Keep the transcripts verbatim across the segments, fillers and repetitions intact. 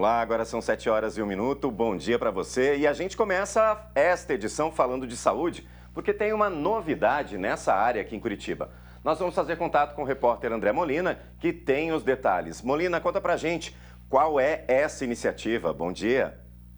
Olá, agora são sete horas e um minuto. Bom dia para você. E a gente começa esta edição falando de saúde, porque tem uma novidade nessa área aqui em Curitiba. Nós vamos fazer contato com o repórter André Molina, que tem os detalhes. Molina, conta pra gente qual é essa iniciativa. Bom dia.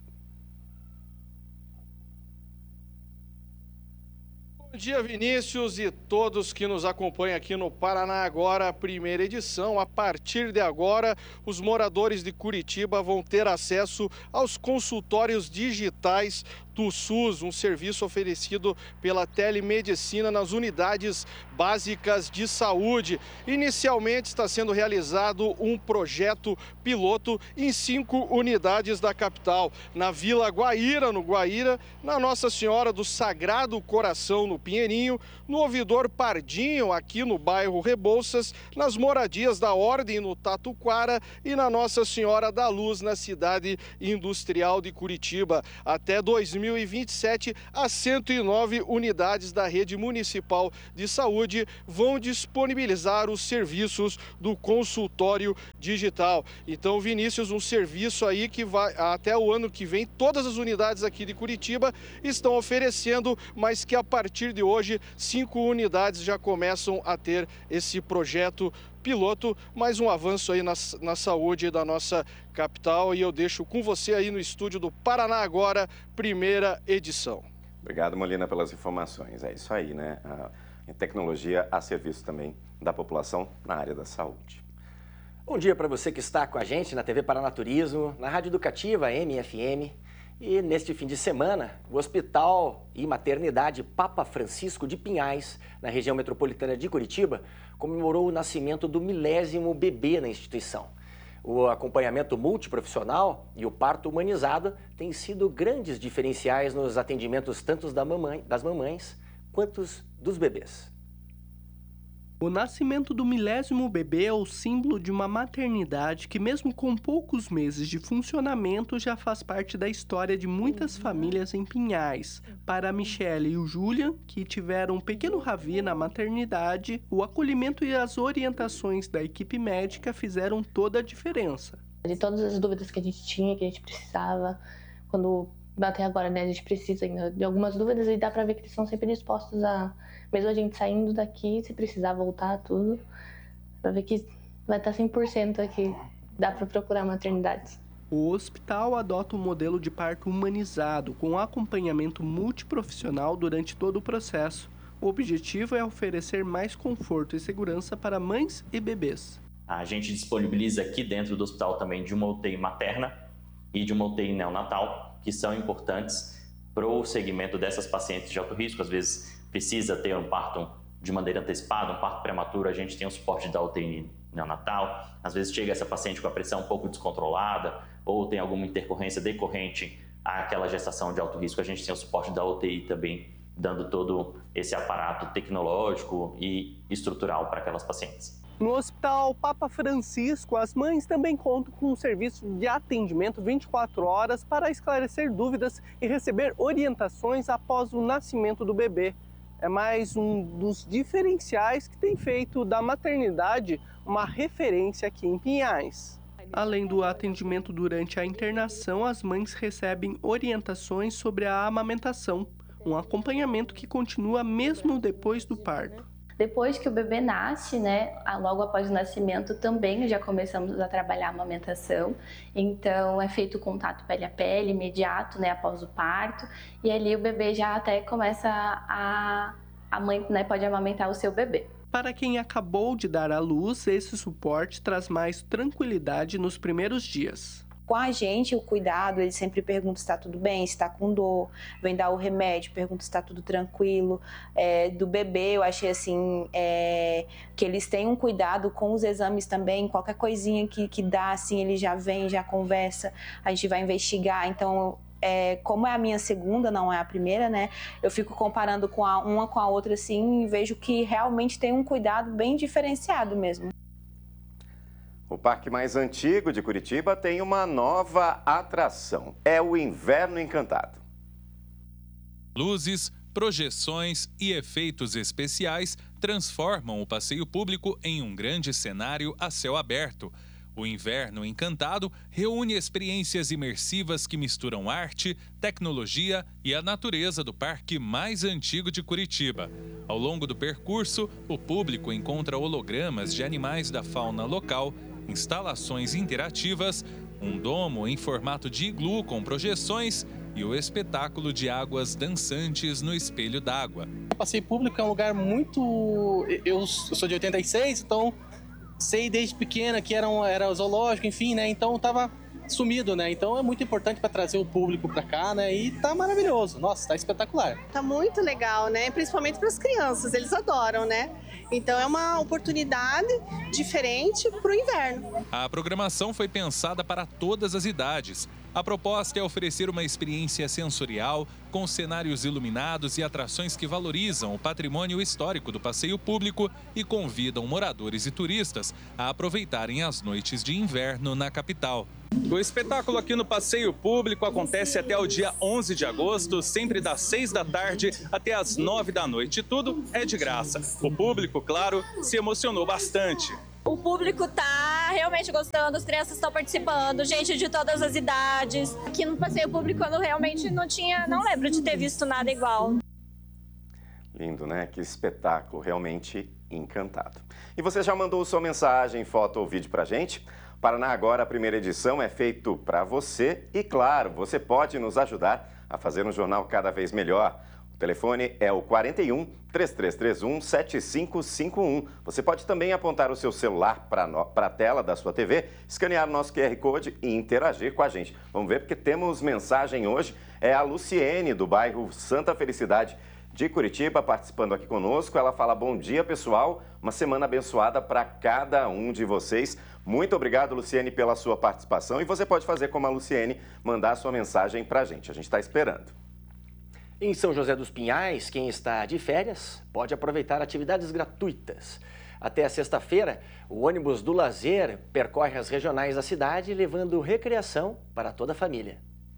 Bom dia, Vinícius, e todos que nos acompanham aqui no Paraná Agora, primeira edição. A partir de agora, os moradores de Curitiba vão ter acesso aos consultórios digitais do SUS, um serviço oferecido pela telemedicina nas unidades básicas de saúde. Inicialmente está sendo realizado um projeto piloto em cinco unidades da capital, na Vila Guaíra, no Guaíra, na Nossa Senhora do Sagrado Coração, no Pinheirinho, no Ouvidor Pardinho, aqui no bairro Rebouças, nas moradias da Ordem, no Tatuquara, e na Nossa Senhora da Luz, na cidade industrial de Curitiba. Até dois mil e vinte e sete, as cento e nove unidades da rede municipal de saúde vão disponibilizar os serviços do consultório digital. Então, Vinícius, um serviço aí que vai até o ano que vem, todas as unidades aqui de Curitiba estão oferecendo, mas que a partir de hoje, cinco unidades já começam a ter esse projeto piloto, mais um avanço aí na, na saúde da nossa capital, e eu deixo com você aí no estúdio do Paraná Agora, primeira edição. Obrigado, Molina, pelas informações. É isso aí, né? A tecnologia a serviço também da população na área da saúde. Bom dia para você que está com a gente na T V Paraná Turismo, na Rádio Educativa M F M. E neste fim de semana, o Hospital e Maternidade Papa Francisco de Pinhais, na região metropolitana de Curitiba, comemorou o nascimento do milésimo bebê na instituição. O acompanhamento multiprofissional e o parto humanizado têm sido grandes diferenciais nos atendimentos tanto da mamãe, das mamães quanto dos bebês. O nascimento do milésimo bebê é o símbolo de uma maternidade que, mesmo com poucos meses de funcionamento, já faz parte da história de muitas famílias em Pinhais. Para a Michele e o Julian, que tiveram um pequeno Ravi na maternidade, o acolhimento e as orientações da equipe médica fizeram toda a diferença. De todas as dúvidas que a gente tinha, que a gente precisava, quando até agora, né, a gente precisa ainda de algumas dúvidas, e dá pra ver que eles estão sempre dispostos a, mesmo a gente saindo daqui, se precisar voltar tudo, pra ver que vai estar cem por cento aqui, dá pra procurar maternidades. O hospital adota um modelo de parto humanizado, com acompanhamento multiprofissional durante todo o processo. O objetivo é oferecer mais conforto e segurança para mães e bebês. A gente disponibiliza aqui dentro do hospital também de uma U T I materna e de uma U T I neonatal, que são importantes para o segmento dessas pacientes de alto risco. Às vezes precisa ter um parto de maneira antecipada, um parto prematuro, a gente tem o suporte da U T I neonatal. Às vezes chega essa paciente com a pressão um pouco descontrolada ou tem alguma intercorrência decorrente àquela gestação de alto risco, a gente tem o suporte da U T I também, dando todo esse aparato tecnológico e estrutural para aquelas pacientes. No Hospital Papa Francisco, as mães também contam com um serviço de atendimento vinte e quatro horas para esclarecer dúvidas e receber orientações após o nascimento do bebê. É mais um dos diferenciais que tem feito da maternidade uma referência aqui em Pinhais. Além do atendimento durante a internação, as mães recebem orientações sobre a amamentação, um acompanhamento que continua mesmo depois do parto. Depois que o bebê nasce, né, logo após o nascimento, também já começamos a trabalhar a amamentação. Então, é feito contato pele a pele, imediato, né, após o parto. E ali o bebê já até começa a... a mãe, né, pode amamentar o seu bebê. Para quem acabou de dar à luz, esse suporte traz mais tranquilidade nos primeiros dias. Com a gente, o cuidado, ele sempre pergunta se está tudo bem, se está com dor, vem dar o remédio, pergunta se está tudo tranquilo. É, do bebê, eu achei assim, é, que eles têm um cuidado com os exames também, qualquer coisinha que, que dá, assim, ele já vem, já conversa, a gente vai investigar. Então, é, como é a minha segunda, não é a primeira, né, eu fico comparando com a, uma com a outra, assim, e vejo que realmente tem um cuidado bem diferenciado mesmo. O parque mais antigo de Curitiba tem uma nova atração. É o Inverno Encantado. Luzes, projeções e efeitos especiais transformam o passeio público em um grande cenário a céu aberto. O Inverno Encantado reúne experiências imersivas que misturam arte, tecnologia e a natureza do parque mais antigo de Curitiba. Ao longo do percurso, o público encontra hologramas de animais da fauna local, instalações interativas, um domo em formato de iglu com projeções e o espetáculo de águas dançantes no espelho d'água. O passeio público é um lugar muito... Eu sou de oitenta e seis, então sei desde pequena que era, um, era zoológico, enfim, né? Então tava sumido, né? Então é muito importante para trazer o público para cá, né? E tá maravilhoso. Nossa, tá espetacular. Tá muito legal, né? Principalmente para as crianças, eles adoram, né? Então é uma oportunidade diferente para o inverno. A programação foi pensada para todas as idades. A proposta é oferecer uma experiência sensorial com cenários iluminados e atrações que valorizam o patrimônio histórico do passeio público e convidam moradores e turistas a aproveitarem as noites de inverno na capital. O espetáculo aqui no Passeio Público acontece até o dia onze de agosto, sempre das seis da tarde até as nove da noite. Tudo é de graça. O público, claro, se emocionou bastante. O público tá realmente gostando, as crianças estão participando, gente de todas as idades. Aqui no Passeio Público eu realmente não tinha, não lembro de ter visto nada igual. Lindo, né? Que espetáculo, realmente encantado. E você já mandou sua mensagem, foto ou vídeo pra gente? Paraná Agora, a primeira edição, é feito para você e, claro, você pode nos ajudar a fazer um jornal cada vez melhor. O telefone é o quarenta e um, três três três um, sete cinco cinco um. Você pode também apontar o seu celular para a tela da sua T V, escanear o nosso Q R Code e interagir com a gente. Vamos ver porque temos mensagem hoje. É a Luciene, do bairro Santa Felicidade de Curitiba, participando aqui conosco. Ela fala: bom dia, pessoal. Uma semana abençoada para cada um de vocês. Muito obrigado, Luciene, pela sua participação. E você pode fazer como a Luciene, mandar a sua mensagem para a gente. A gente está esperando. Em São José dos Pinhais, quem está de férias pode aproveitar atividades gratuitas. Até a sexta-feira, o ônibus do lazer percorre as regionais da cidade, levando recreação para toda a família.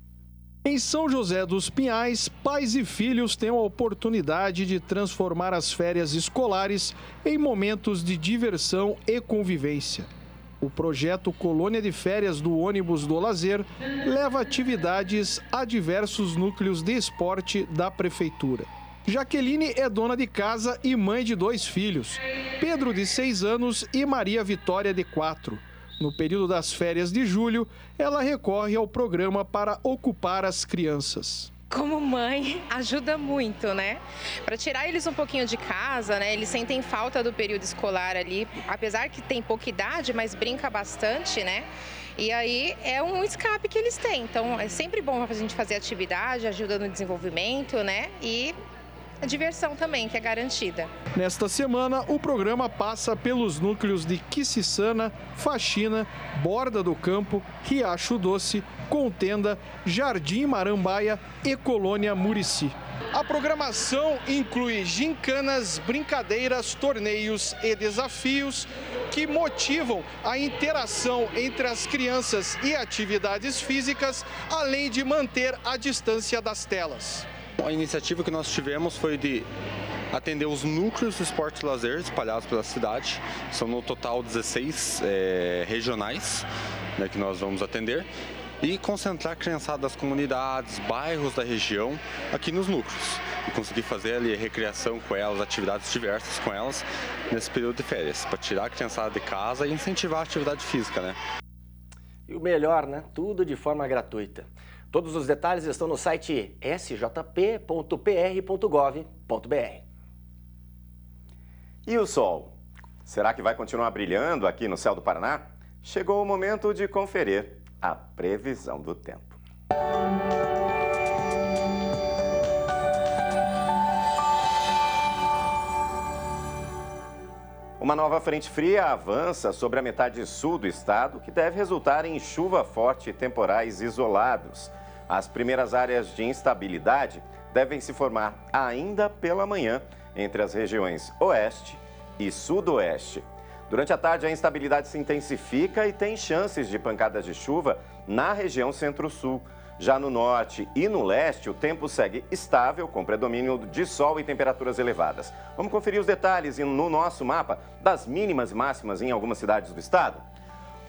Em São José dos Pinhais, pais e filhos têm a oportunidade de transformar as férias escolares em momentos de diversão e convivência. O projeto Colônia de Férias do Ônibus do Lazer leva atividades a diversos núcleos de esporte da prefeitura. Jaqueline é dona de casa e mãe de dois filhos, Pedro, de seis anos, e Maria Vitória, de quatro. No período das férias de julho, ela recorre ao programa para ocupar as crianças. Como mãe, ajuda muito, né? Para tirar eles um pouquinho de casa, né? Eles sentem falta do período escolar ali, apesar que tem pouca idade, mas brinca bastante, né? E aí é um escape que eles têm. Então é sempre bom a gente fazer atividade, ajuda no desenvolvimento, né? E a diversão também, que é garantida. Nesta semana, o programa passa pelos núcleos de Quiciçana, Faxina, Borda do Campo, Riacho Doce, Contenda, Jardim Marambaia e Colônia Murici. A programação inclui gincanas, brincadeiras, torneios e desafios que motivam a interação entre as crianças e atividades físicas, além de manter a distância das telas. A iniciativa que nós tivemos foi de atender os núcleos de esporte e lazer espalhados pela cidade. São no total dezesseis é, regionais, né, que nós vamos atender. E concentrar a criançada das comunidades, bairros da região aqui nos núcleos. E conseguir fazer ali recreação com elas, atividades diversas com elas nesse período de férias. Para tirar a criançada de casa e incentivar a atividade física, né? E o melhor, né? Tudo de forma gratuita. Todos os detalhes estão no site s j p ponto p r ponto gov ponto b r. E o sol? Será que vai continuar brilhando aqui no céu do Paraná? Chegou o momento de conferir a previsão do tempo. Uma nova frente fria avança sobre a metade sul do estado, que deve resultar em chuva forte e temporais isolados. As primeiras áreas de instabilidade devem se formar ainda pela manhã entre as regiões oeste e sudoeste. Durante a tarde, a instabilidade se intensifica e tem chances de pancadas de chuva na região centro-sul. Já no norte e no leste, o tempo segue estável, com predomínio de sol e temperaturas elevadas. Vamos conferir os detalhes no nosso mapa das mínimas e máximas em algumas cidades do estado?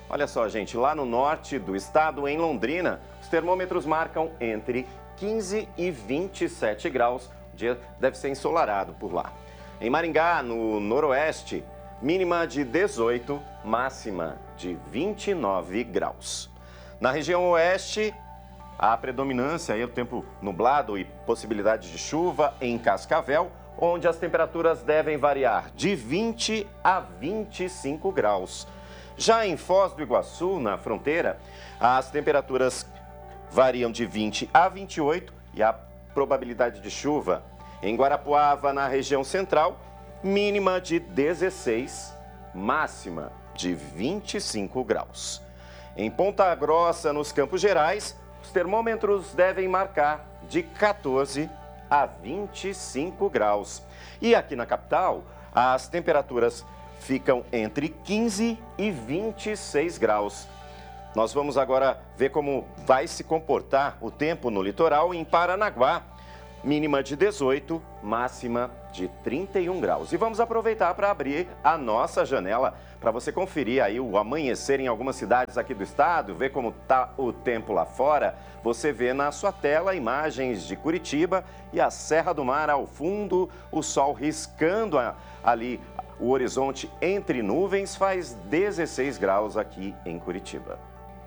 Olha só, gente, lá no norte do estado, em Londrina, os termômetros marcam entre quinze e vinte e sete graus. O dia deve ser ensolarado por lá. Em Maringá, no noroeste, mínima de dezoito, máxima de vinte e nove graus. Na região oeste, a predominância aí, o tempo nublado e possibilidade de chuva em Cascavel, onde as temperaturas devem variar de vinte a vinte e cinco graus. Já em Foz do Iguaçu, na fronteira, as temperaturas variam de vinte a vinte e oito e a probabilidade de chuva em Guarapuava, na região central, mínima de dezesseis, máxima de vinte e cinco graus. Em Ponta Grossa, nos Campos Gerais, os termômetros devem marcar de quatorze a vinte e cinco graus. E aqui na capital, as temperaturas ficam entre quinze e vinte e seis graus. Nós vamos agora ver como vai se comportar o tempo no litoral em Paranaguá. Mínima de dezoito, máxima de trinta e um graus. E vamos aproveitar para abrir a nossa janela para você conferir aí o amanhecer em algumas cidades aqui do estado, ver como está o tempo lá fora. Você vê na sua tela imagens de Curitiba e a Serra do Mar ao fundo, o sol riscando ali o horizonte entre nuvens, faz dezesseis graus aqui em Curitiba.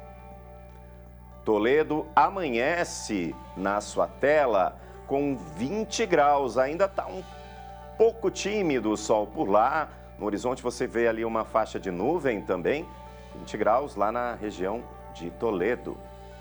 Toledo amanhece na sua tela com vinte graus, ainda está um pouco tímido o sol por lá. No horizonte você vê ali uma faixa de nuvem também, vinte graus lá na região de Toledo.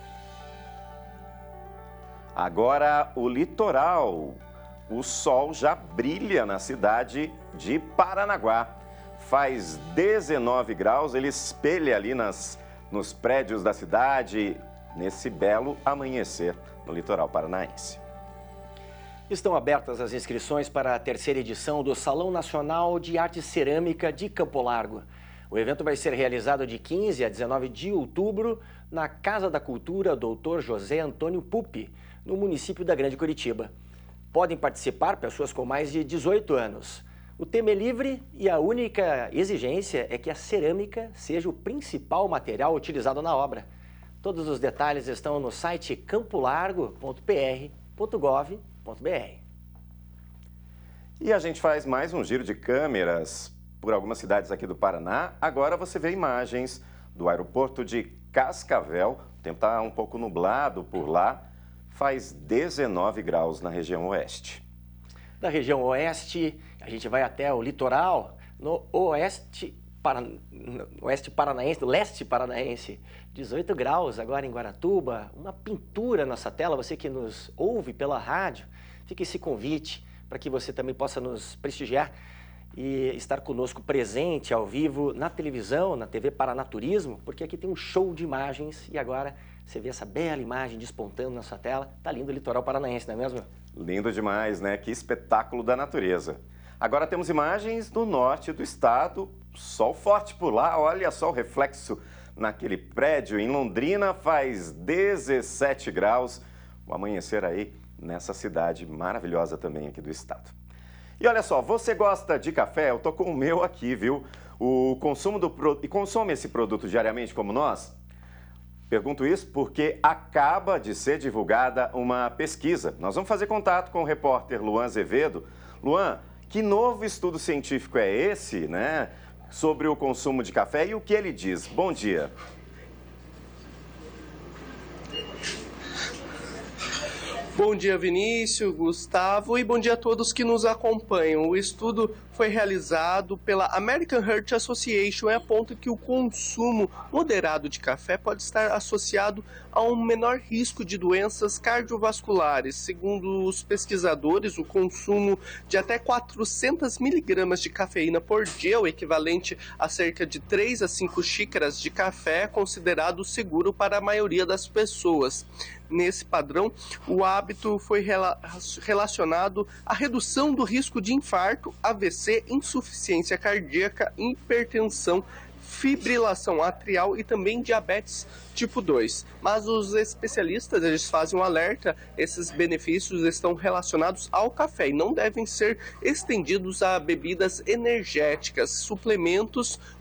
Agora o litoral, o sol já brilha na cidade de Paranaguá. Faz dezenove graus, ele espelha ali nas, nos prédios da cidade, nesse belo amanhecer no litoral paranaense. Estão abertas as inscrições para a terceira edição do Salão Nacional de Arte Cerâmica de Campo Largo. O evento vai ser realizado de quinze a dezenove de outubro na Casa da Cultura doutor José Antônio Pupi, no município da Grande Curitiba. Podem participar pessoas com mais de dezoito anos. O tema é livre e a única exigência é que a cerâmica seja o principal material utilizado na obra. Todos os detalhes estão no site campo largo ponto p r ponto gov ponto b r. E a gente faz mais um giro de câmeras por algumas cidades aqui do Paraná. Agora você vê imagens do aeroporto de Cascavel. O tempo está um pouco nublado por lá. Faz dezenove graus na região oeste. Da região oeste, a gente vai até o litoral, no oeste, para... no oeste paranaense, no leste paranaense. dezoito graus agora em Guaratuba, uma pintura na nossa tela. Você que nos ouve pela rádio, fica esse convite para que você também possa nos prestigiar e estar conosco presente ao vivo na televisão, na T V Paranaturismo, porque aqui tem um show de imagens e agora você vê essa bela imagem despontando na sua tela. Tá lindo o litoral paranaense, não é mesmo? Lindo demais, né? Que espetáculo da natureza. Agora temos imagens do norte do estado, sol forte por lá, olha só o reflexo naquele prédio. Em Londrina faz dezessete graus, o amanhecer aí nessa cidade maravilhosa também aqui do estado. E olha só, você gosta de café? Eu tô com o meu aqui, viu? O consumo do pro... e consome esse produto diariamente como nós? Pergunto isso porque acaba de ser divulgada uma pesquisa. Nós vamos fazer contato com o repórter Luan Azevedo. Luan, que novo estudo científico é esse, né, sobre o consumo de café e o que ele diz? Bom dia. Bom dia, Vinícius, Gustavo, e bom dia a todos que nos acompanham. O estudo foi realizado pela American Heart Association e aponta que o consumo moderado de café pode estar associado a um menor risco de doenças cardiovasculares. Segundo os pesquisadores, o consumo de até quatrocentos miligramas de cafeína por dia, o equivalente a cerca de três a cinco xícaras de café, é considerado seguro para a maioria das pessoas. Nesse padrão, o hábito foi rela- relacionado à redução do risco de infarto, A V C, insuficiência cardíaca, hipertensão, fibrilação atrial e também diabetes tipo dois. Mas os especialistas, eles fazem um alerta, esses benefícios estão relacionados ao café e não devem ser estendidos a bebidas energéticas, suplementos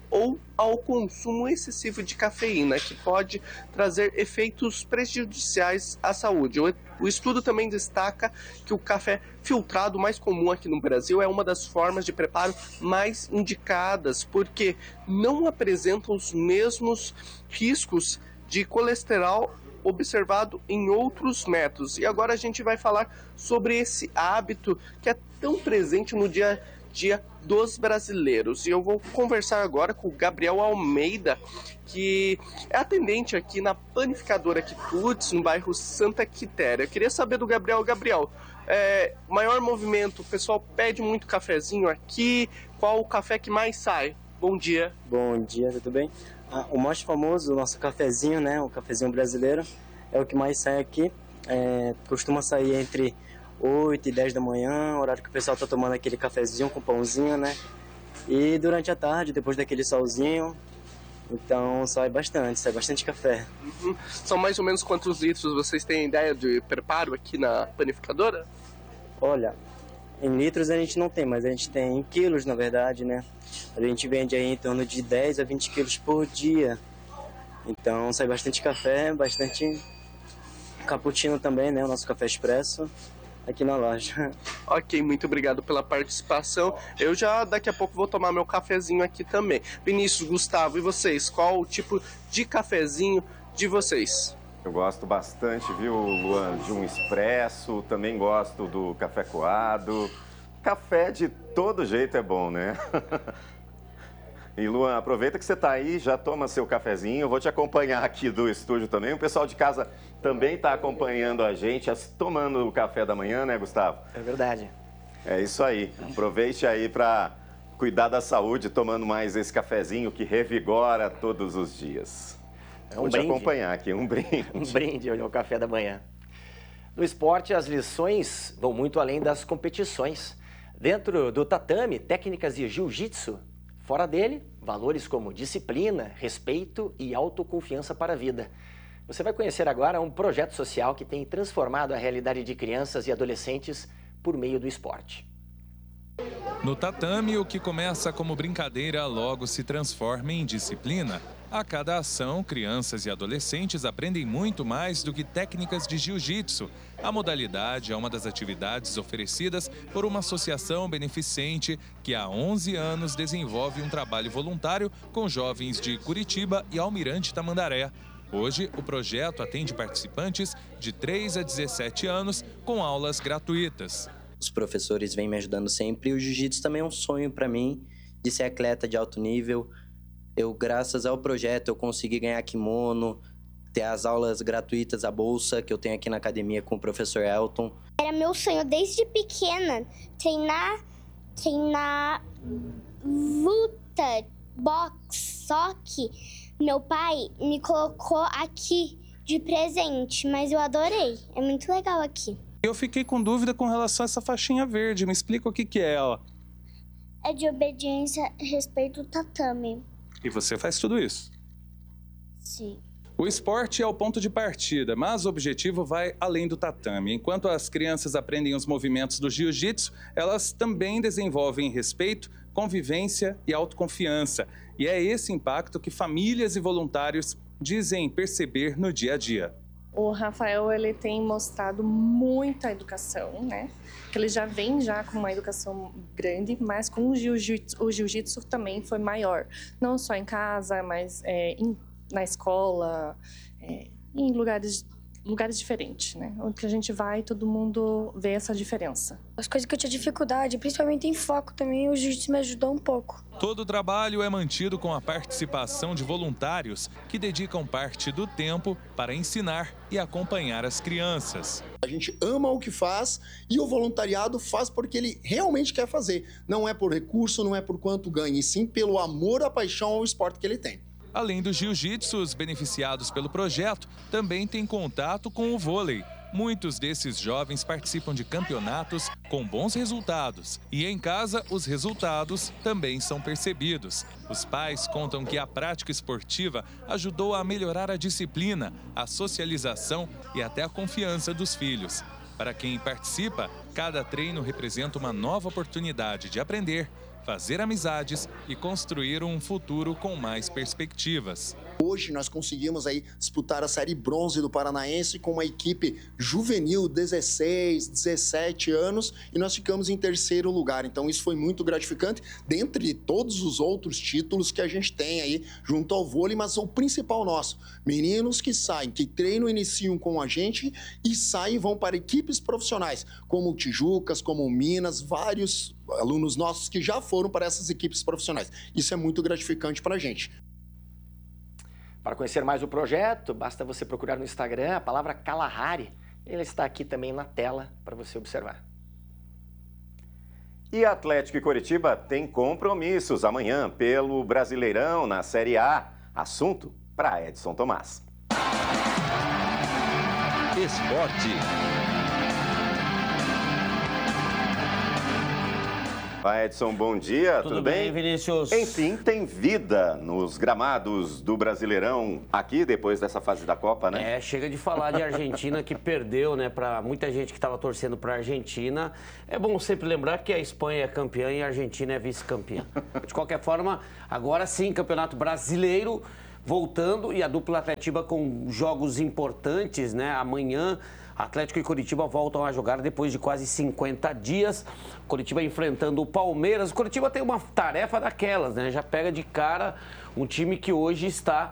ou ao consumo excessivo de cafeína, que pode trazer efeitos prejudiciais à saúde. O estudo também destaca que o café filtrado mais comum aqui no Brasil é uma das formas de preparo mais indicadas, porque não apresenta os mesmos riscos de colesterol observado em outros métodos. E agora a gente vai falar sobre esse hábito que é tão presente no dia a dia dos brasileiros. E eu vou conversar agora com o Gabriel Almeida, que é atendente aqui na panificadora Quitutes, no bairro Santa Quitéria. Eu queria saber do Gabriel. Gabriel, é, maior movimento, o pessoal pede muito cafezinho aqui, qual o café que mais sai? Bom dia. Bom dia, tudo bem? Ah, o mais famoso, o nosso cafezinho, né, o cafezinho brasileiro, é o que mais sai aqui. É, costuma sair entre oito e dez da manhã, horário que o pessoal está tomando aquele cafezinho com pãozinho, né? E durante a tarde, depois daquele solzinho, então sai bastante, sai bastante café. Uhum. São mais ou menos quantos litros vocês têm ideia de preparo aqui na panificadora? Olha, em litros a gente não tem, mas a gente tem em quilos, na verdade, né? A gente vende aí em torno de dez a vinte quilos por dia. Então sai bastante café, bastante cappuccino também, né? O nosso café expresso aqui na loja. Ok, muito obrigado pela participação. Eu já daqui a pouco vou tomar meu cafezinho aqui também. Vinícius, Gustavo, e vocês? Qual o tipo de cafezinho de vocês? Eu gosto bastante, viu, Luan, de um expresso, também gosto do café coado. Café de todo jeito é bom, né? E Luan, aproveita que você está aí, já toma seu cafezinho, eu vou te acompanhar aqui do estúdio também. O pessoal de casa também está acompanhando a gente, tomando o café da manhã, né, Gustavo? É verdade. É isso aí. Aproveite aí para cuidar da saúde, tomando mais esse cafezinho que revigora todos os dias. É um vou brinde. te acompanhar aqui, um brinde. Um brinde ao café da manhã. No esporte, as lições vão muito além das competições. Dentro do tatame, técnicas de jiu-jitsu. Fora dele, valores como disciplina, respeito e autoconfiança para a vida. Você vai conhecer agora um projeto social que tem transformado a realidade de crianças e adolescentes por meio do esporte. No tatame, o que começa como brincadeira logo se transforma em disciplina. A cada ação, crianças e adolescentes aprendem muito mais do que técnicas de jiu-jitsu. A modalidade é uma das atividades oferecidas por uma associação beneficente que há onze anos desenvolve um trabalho voluntário com jovens de Curitiba e Almirante Tamandaré. Hoje, o projeto atende participantes de três a dezessete anos com aulas gratuitas. Os professores vêm me ajudando sempre e o jiu-jitsu também é um sonho para mim de ser atleta de alto nível. Eu, graças ao projeto, eu consegui ganhar kimono, ter as aulas gratuitas, a bolsa que eu tenho aqui na academia com o professor Elton. Era meu sonho desde pequena treinar, treinar luta, boxe, só que meu pai me colocou aqui de presente, mas eu adorei, é muito legal aqui. Eu fiquei com dúvida com relação a essa faixinha verde, me explica o que que é ela. É de obediência, respeito ao tatame. E você faz tudo isso? Sim. O esporte é o ponto de partida, mas o objetivo vai além do tatame. Enquanto as crianças aprendem os movimentos do jiu-jitsu, elas também desenvolvem respeito, convivência e autoconfiança. E é esse impacto que famílias e voluntários dizem perceber no dia a dia. O Rafael, ele tem mostrado muita educação, né? Que ele já vem já com uma educação grande, mas com o jiu-jitsu, o jiu-jitsu também foi maior. Não só em casa, mas é, em, na escola, é, em lugares, lugares diferentes, né? Onde a gente vai, todo mundo vê essa diferença. As coisas que eu tinha dificuldade, principalmente em foco também, o jiu-jitsu me ajudou um pouco. Todo o trabalho é mantido com a participação de voluntários que dedicam parte do tempo para ensinar e acompanhar as crianças. A gente ama o que faz e o voluntariado faz porque ele realmente quer fazer. Não é por recurso, não é por quanto ganha, e sim pelo amor, a paixão ao esporte que ele tem. Além do jiu-jitsu, os beneficiados pelo projeto também têm contato com o vôlei. Muitos desses jovens participam de campeonatos com bons resultados. E em casa, os resultados também são percebidos. Os pais contam que a prática esportiva ajudou a melhorar a disciplina, a socialização e até a confiança dos filhos. Para quem participa, cada treino representa uma nova oportunidade de aprender, fazer amizades e construir um futuro com mais perspectivas. Hoje nós conseguimos aí disputar a Série Bronze do Paranaense com uma equipe juvenil, dezesseis, dezessete anos, e nós ficamos em terceiro lugar. Então isso foi muito gratificante, dentre todos os outros títulos que a gente tem aí junto ao vôlei, mas o principal nosso, meninos que saem, que treinam, iniciam com a gente e saem e vão para equipes profissionais, como o Tijucas, como o Minas, vários alunos nossos que já foram para essas equipes profissionais. Isso é muito gratificante para a gente. Para conhecer mais o projeto, basta você procurar no Instagram a palavra Kalahari. Ele está aqui também na tela para você observar. E Atlético e Coritiba têm compromissos amanhã pelo Brasileirão na Série A. Assunto para Edson Tomás. Esporte. Vai, Edson, bom dia, tudo, tudo bem? bem, Vinícius? Enfim, tem vida nos gramados do Brasileirão aqui, depois dessa fase da Copa, né? É, chega de falar de Argentina que perdeu, né? Para muita gente que estava torcendo para a Argentina. É bom sempre lembrar que a Espanha é campeã e a Argentina é vice-campeã. De qualquer forma, agora sim, Campeonato Brasileiro voltando e a dupla Atletiba com jogos importantes, né? Amanhã, Atlético e Coritiba voltam a jogar depois de quase cinquenta dias. Coritiba enfrentando o Palmeiras. O Coritiba tem uma tarefa daquelas, né? Já pega de cara um time que hoje está,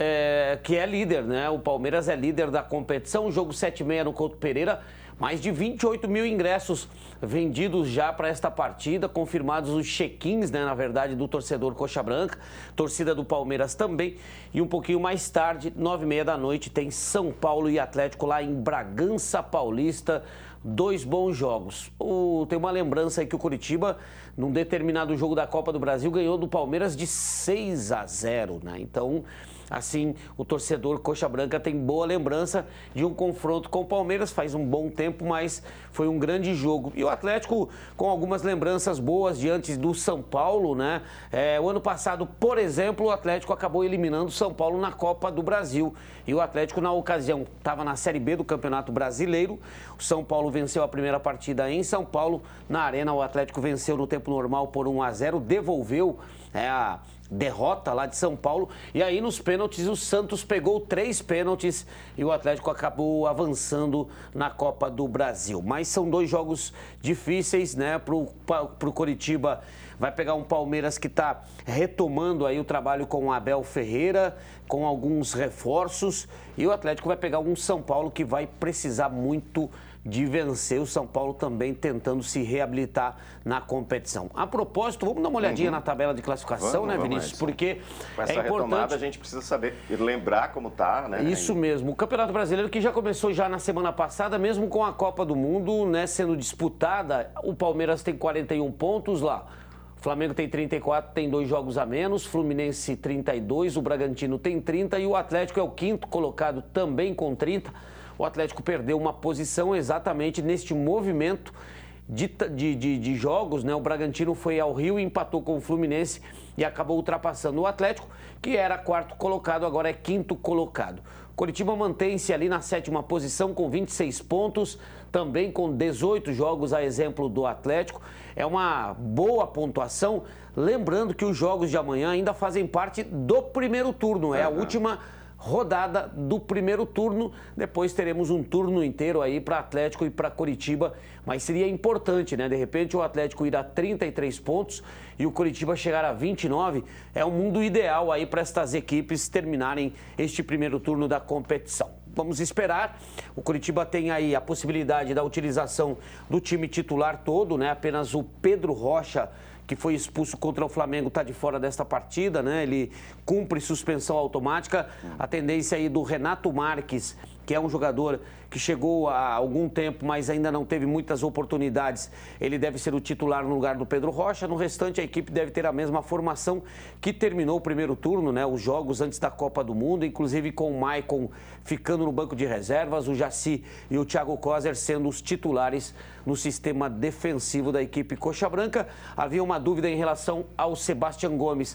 é, que é líder, né? O Palmeiras é líder da competição. Jogo sete e meia no Couto Pereira. Mais de vinte e oito mil ingressos vendidos já para esta partida, confirmados os check-ins, né, na verdade, do torcedor Coxa Branca, torcida do Palmeiras também. E um pouquinho mais tarde, nove e meia da noite, tem São Paulo e Atlético lá em Bragança Paulista. Dois bons jogos. O, tem uma lembrança aí que o Coritiba, num determinado jogo da Copa do Brasil, ganhou do Palmeiras de seis a zero, né? Então, assim, o torcedor Coxa Branca tem boa lembrança de um confronto com o Palmeiras. Faz um bom tempo, mas foi um grande jogo. E o Atlético com algumas lembranças boas diante do São Paulo, né? É, o ano passado, por exemplo, o Atlético acabou eliminando o São Paulo na Copa do Brasil. E o Atlético, na ocasião, estava na Série B do Campeonato Brasileiro. O São Paulo venceu a primeira partida em São Paulo. Na Arena, o Atlético venceu no tempo normal por um a zero, devolveu é, a derrota lá de São Paulo. E aí, nos pênaltis, o Santos pegou três pênaltis e o Atlético acabou avançando na Copa do Brasil. Mas são dois jogos difíceis, né? Pro, pro Coritiba vai pegar um Palmeiras que está retomando aí o trabalho com o Abel Ferreira, com alguns reforços. E o Atlético vai pegar um São Paulo que vai precisar muito de vencer, o São Paulo também tentando se reabilitar na competição. A propósito, vamos dar uma olhadinha uhum. na tabela de classificação, vamos, né, Vinícius? Vamos, porque com essa é importante... retomada a gente precisa saber e lembrar como tá, né? Isso mesmo. O Campeonato Brasileiro que já começou já na semana passada, mesmo com a Copa do Mundo, né, sendo disputada, o Palmeiras tem quarenta e um pontos lá. O Flamengo tem trinta e quatro, tem dois jogos a menos, Fluminense trinta e dois, o Bragantino tem trinta e o Atlético é o quinto colocado também com trinta. O Atlético perdeu uma posição exatamente neste movimento de, de, de, de jogos, né? O Bragantino foi ao Rio, empatou com o Fluminense e acabou ultrapassando o Atlético, que era quarto colocado, agora é quinto colocado. Coritiba mantém-se ali na sétima posição com vinte e seis pontos, também com dezoito jogos, a exemplo do Atlético. É uma boa pontuação, lembrando que os jogos de amanhã ainda fazem parte do primeiro turno, é a última rodada do primeiro turno. Depois teremos um turno inteiro aí para Atlético e para Coritiba, mas seria importante, né? De repente o Atlético ir a trinta e três pontos e o Coritiba chegar a vinte e nove. É um mundo ideal aí para estas equipes terminarem este primeiro turno da competição. Vamos esperar. O Coritiba tem aí a possibilidade da utilização do time titular todo, né? Apenas o Pedro Rocha, que foi expulso contra o Flamengo, está de fora desta partida, né? Ele cumpre suspensão automática. A tendência aí do Renato Marques, que é um jogador que chegou há algum tempo, mas ainda não teve muitas oportunidades, ele deve ser o titular no lugar do Pedro Rocha. No restante, a equipe deve ter a mesma formação que terminou o primeiro turno, né? Os jogos antes da Copa do Mundo, inclusive com o Maicon ficando no banco de reservas, o Jaci e o Thiago Kozer sendo os titulares no sistema defensivo da equipe Coxa Branca. Havia uma dúvida em relação ao Sebastião Gomes.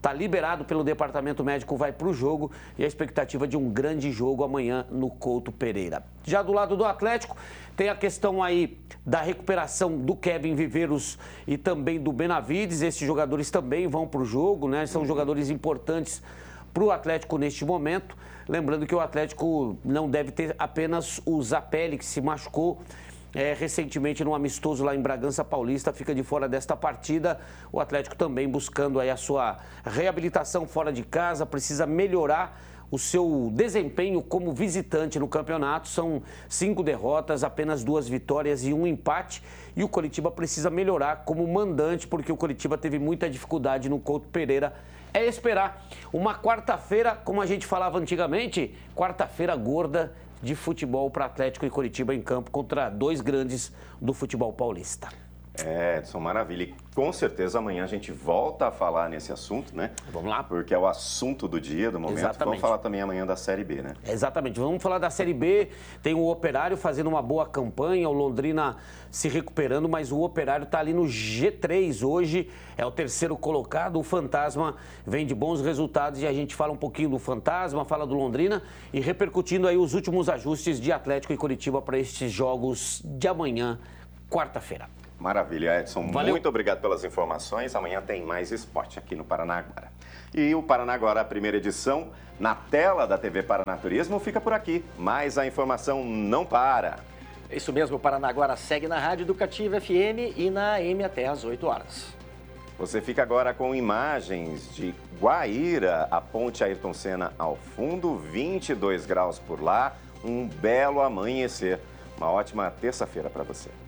está liberado pelo departamento médico, vai para o jogo e a expectativa de um grande jogo amanhã no Couto Pereira. Já do lado do Atlético, tem a questão aí da recuperação do Kevin Viveiros e também do Benavides. Esses jogadores também vão para o jogo, né? São jogadores importantes para o Atlético neste momento. Lembrando que o Atlético não deve ter apenas o Zapelli, que se machucou é, recentemente no amistoso lá em Bragança Paulista, fica de fora desta partida. O Atlético também buscando aí a sua reabilitação fora de casa, precisa melhorar o seu desempenho como visitante no campeonato. São cinco derrotas, apenas duas vitórias e um empate. E o Coritiba precisa melhorar como mandante, porque o Coritiba teve muita dificuldade no Couto Pereira. É esperar uma quarta-feira, como a gente falava antigamente, quarta-feira gorda de futebol para Atlético e Coritiba em campo contra dois grandes do futebol paulista. É, Edson, maravilha. E com certeza amanhã a gente volta a falar nesse assunto, né? Vamos lá. Porque é o assunto do dia, do momento. Exatamente. Vamos falar também amanhã da Série B, né? Exatamente. Vamos falar da Série B. Tem o Operário fazendo uma boa campanha, o Londrina se recuperando, mas o Operário está ali no G três hoje, é o terceiro colocado. O Fantasma vem de bons resultados e a gente fala um pouquinho do Fantasma, fala do Londrina e repercutindo aí os últimos ajustes de Atlético e Coritiba para estes jogos de amanhã, quarta-feira. Maravilha, Edson. Valeu. Muito obrigado pelas informações. Amanhã tem mais esporte aqui no Paraná Agora. E o Paraná Agora, a primeira edição, na tela da T V Paranaturismo, fica por aqui. Mas a informação não para. É isso mesmo, o Paraná Agora segue na Rádio Educativa F M e na A M até às oito horas. Você fica agora com imagens de Guaíra, a ponte Ayrton Senna ao fundo, vinte e dois graus por lá, um belo amanhecer. Uma ótima terça-feira para você.